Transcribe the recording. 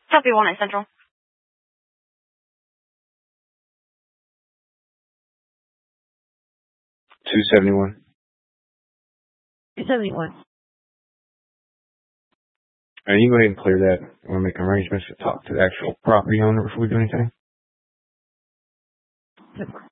Copy 1 at Central. 271. 271. And you go ahead and clear that. I want to make arrangements to talk to the actual property owner before we do anything.